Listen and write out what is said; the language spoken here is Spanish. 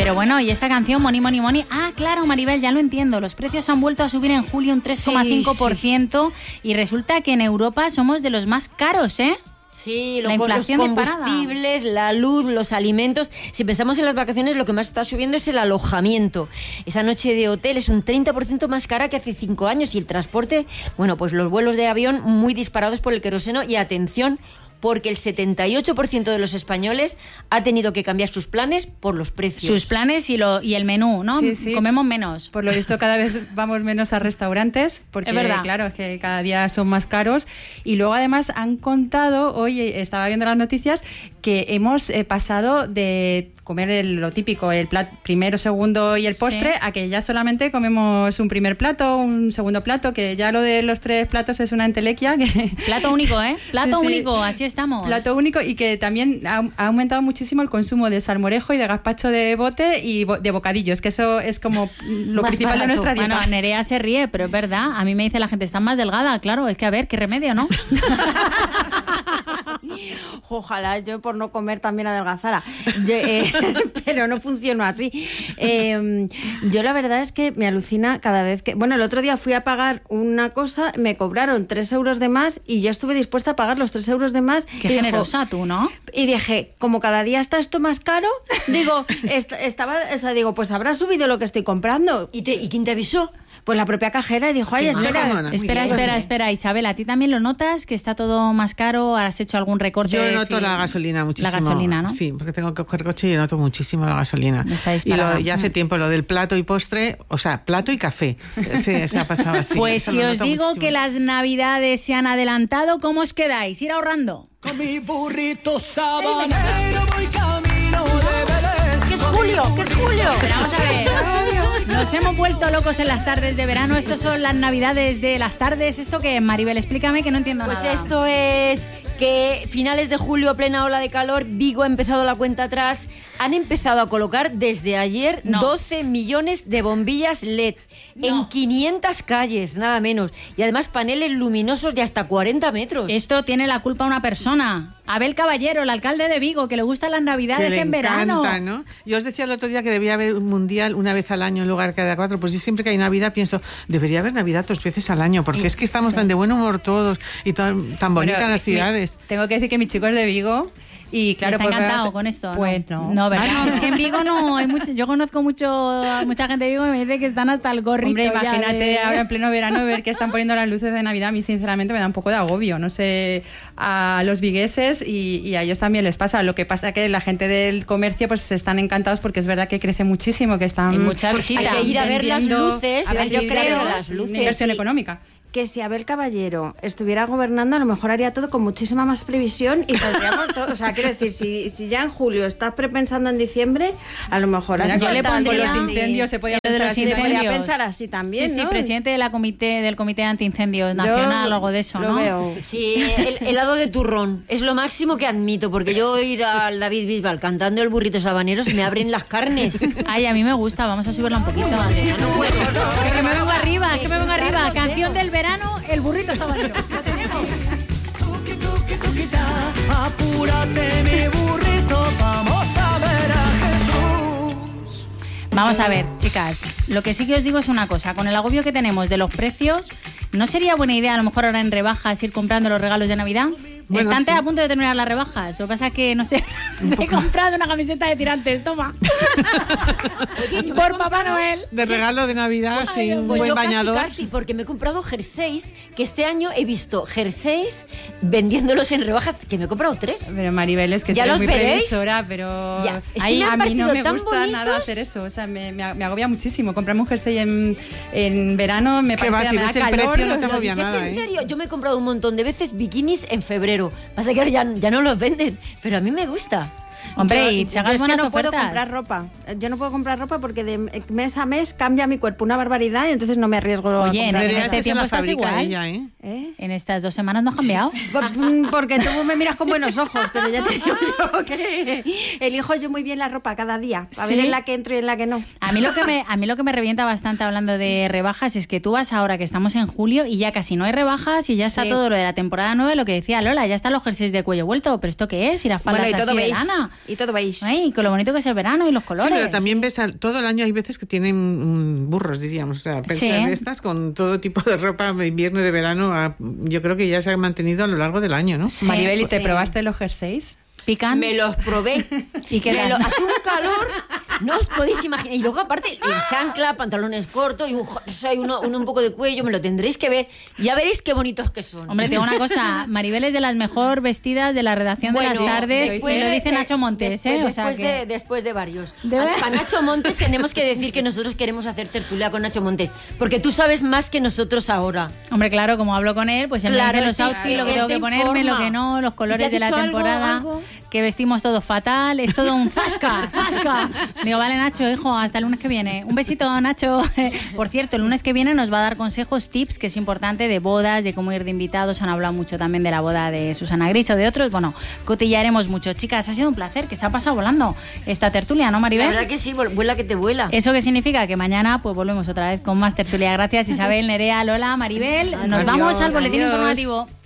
Pero bueno, y esta canción, Money, Money, Money... Ah, claro, Maribel, ya lo entiendo. Los precios han vuelto a subir en julio un 3,5% y resulta que en Europa somos de los más caros, ¿eh? Sí, los combustibles, la luz, los alimentos. Si pensamos en las vacaciones, lo que más está subiendo es el alojamiento. Esa noche de hotel es un 30% más cara que hace 5 años. Y el transporte, bueno, pues los vuelos de avión muy disparados por el queroseno. Y atención, porque el 78% de los españoles ha tenido que cambiar sus planes por los precios. Sus planes y el menú, ¿no? Sí. Comemos menos. Por lo visto cada vez vamos menos a restaurantes porque, es verdad. Claro, es que cada día son más caros. Y luego además han contado, hoy estaba viendo las noticias, que hemos pasado de comer lo típico, el primero, segundo y el postre, a que ya solamente comemos un primer plato, un segundo plato, que ya lo de los 3 platos es una entelequia. Plato único, ¿eh? Plato único, así estamos. Plato único, y que también ha aumentado muchísimo el consumo de salmorejo y de gazpacho de bote y de bocadillos, que eso es como lo principal barato de nuestra dieta. Bueno, Nerea se ríe, pero es verdad. A mí me dice la gente, estás más delgada. Claro, es que a ver, qué remedio, ¿no? Ojalá yo por no comer también adelgazara. Pero no funcionó así. Yo la verdad es que me alucina cada vez que... Bueno, el otro día fui a pagar una cosa, me cobraron 3 euros de más y yo estuve dispuesta a pagar los 3 euros de más. Qué generosa tú, ¿no? Y dije, como cada día está esto más caro, digo, pues habrá subido lo que estoy comprando. ¿Y quién te avisó? Pues la propia cajera, y dijo, ay, espera, Isabel, ¿a ti también lo notas? ¿Que está todo más caro? ¿Has hecho algún recorte? Yo noto la gasolina muchísimo. La gasolina, ¿no? Sí, porque tengo que coger coche y noto muchísimo la gasolina. Y ya hace tiempo lo del plato y postre, o sea, plato y café, se ha pasado así. Pues si os digo muchísimo que las navidades se han adelantado, ¿cómo os quedáis? Ir ahorrando. Con mi burrito sabanero voy camino de Belén. ¿Qué es julio? Pero vamos a ver. Nos hemos vuelto locos en las tardes de verano. Estos son las navidades de las tardes. ¿Esto qué es, Maribel? Explícame, que no entiendo nada. Pues esto es que finales de julio, plena ola de calor, Vigo ha empezado la cuenta atrás. Han empezado a colocar desde ayer 12 millones de bombillas LED en 500 calles, nada menos. Y además paneles luminosos de hasta 40 metros. Esto tiene la culpa una persona. Abel Caballero, el alcalde de Vigo, que le gustan las navidades en verano. ¿No? Yo os decía el otro día que debía haber un mundial una vez al año en lugar de cada 4. Pues yo siempre que hay Navidad pienso, debería haber Navidad 2 veces al año, porque es que estamos tan de buen humor todos y tan bonitas las ciudades. Tengo que decir que mi chico es de Vigo. Y claro, está encantado con esto. Pues no. No, ¿verdad? Es que en Vigo no hay mucho. Yo conozco mucha gente de Vigo y me dice que están hasta el gorrito. Hombre, imagínate ahora en pleno verano ver que están poniendo las luces de Navidad. A mí sinceramente me da un poco de agobio. No sé, a los vigueses y a ellos también les pasa. Lo que pasa es que la gente del comercio pues están encantados porque es verdad que crece muchísimo, que están... Hay mucha visita. Hay que ir a ver las luces. Yo creo las luces. Una inversión económica. Que si Abel Caballero estuviera gobernando, a lo mejor haría todo con muchísima más previsión y podríamos todo. O sea, quiero decir, si ya en julio estás prepensando en diciembre, a lo mejor yo le pondría los incendios, se podía pensar así también, sí, ¿no? Sí, presidente del comité de antiincendios nacional, algo de eso, lo ¿no? Veo. Sí, el helado de turrón es lo máximo que admito, porque yo ir al David Bisbal cantando el burrito sabanero se me abren las carnes. Ay, a mí me gusta, vamos a subirla un poquito. Que me vengo arriba, canción del verano, el burrito sabanero. Lo tenemos. Apúrate, mi burrito, vamos a ver a Jesús. Vamos a ver, chicas, lo que sí que os digo es una cosa, con el agobio que tenemos de los precios, ¿no sería buena idea a lo mejor ahora en rebajas ir comprando los regalos de Navidad? Bueno, están a punto de terminar las rebajas. Lo que pasa es que, no sé, he comprado una camiseta de tirantes, toma. Por Papá Noel. De regalo de Navidad, sí, un pues buen yo bañador. Casi, porque me he comprado jerseys, que este año he visto jerseys vendiéndolos en rebajas, que me he comprado 3. Pero Maribel, es que ¿Ya eres los muy veréis? previsora, pero ya. Es que a mí no me tan gusta bonitos. nada hacer eso. O sea, me agobia muchísimo. Comprarme un jersey en verano me parece que va, si ves el precio no te agobia nada. ¿En serio? Yo me he comprado un montón de veces bikinis en febrero. Pasa que ahora ya no los venden, pero a mí me gusta. Hombre, y se hagan buenas no ofertas. puedo comprar ropa. Yo no puedo comprar ropa porque de mes a mes cambia mi cuerpo una barbaridad y entonces no me arriesgo a Oye, comprar. en este tiempo estás igual. Ella, En estas 2 semanas no has cambiado. Porque tú me miras con buenos ojos, pero ya te digo yo que elijo yo muy bien la ropa cada día, a ver en la que entro y en la que no. A mí lo que me revienta bastante hablando de rebajas es que tú vas ahora que estamos en julio y ya casi no hay rebajas y ya está todo lo de la temporada 9, lo que decía Lola, ya están los jerseys de cuello vuelto. ¿Pero esto qué es? ¿Ir a faldas así de lana? Y todo beige. Ay, con lo bonito que es el verano y los colores. Sí, pero también ves todo el año hay veces que tienen burros, diríamos, o sea, persas de estas con todo tipo de ropa de invierno y de verano. Yo creo que ya se ha mantenido a lo largo del año, ¿no? Sí, Maribel, ¿y te probaste los jerseys? ¿Pican? Me los probé. ¿Y qué hace un calor, no os podéis imaginar. Y luego, aparte, en chancla, pantalones cortos, y hay uno un poco de cuello, me lo tendréis que ver. Ya veréis qué bonitos que son. Hombre, te digo una cosa, Maribel es de las mejor vestidas de la redacción de las tardes, y lo dice Nacho Montes, después de varios. A Nacho Montes tenemos que decir que nosotros queremos hacer tertulia con Nacho Montes, porque tú sabes más que nosotros ahora. Hombre, claro, como hablo con él, pues él me dice los outfits, lo que tengo que ponerme, lo que no, los colores de la temporada. ¿Algo? Que vestimos todo fatal, es todo un zasca. Digo, vale, Nacho, hijo, hasta el lunes que viene. Un besito, Nacho. Por cierto, el lunes que viene nos va a dar consejos, tips, que es importante, de bodas, de cómo ir de invitados. Han hablado mucho también de la boda de Susana Gris o de otros. Bueno, cotillaremos mucho. Chicas, ha sido un placer, que se ha pasado volando esta tertulia, ¿no, Maribel? La verdad que sí, vuela que te vuela. ¿Eso qué significa? Que mañana pues volvemos otra vez con más tertulia. Gracias, Isabel, Nerea, Lola, Maribel. Nos vamos al boletín informativo.